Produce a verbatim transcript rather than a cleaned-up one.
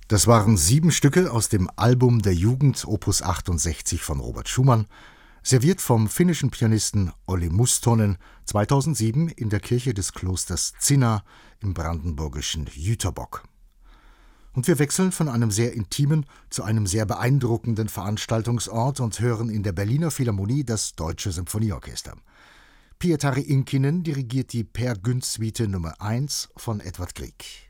Das waren sieben Stücke aus dem Album der Jugend Opus achtundsechzig von Robert Schumann, serviert vom finnischen Pianisten Olli Mustonen zweitausendsieben in der Kirche des Klosters Zinna im brandenburgischen Jüterbock. Und wir wechseln von einem sehr intimen zu einem sehr beeindruckenden Veranstaltungsort und hören in der Berliner Philharmonie das Deutsche Symphonieorchester. Pietari Inkinen dirigiert die Peer Gynt Suite Nummer eins von Edvard Grieg.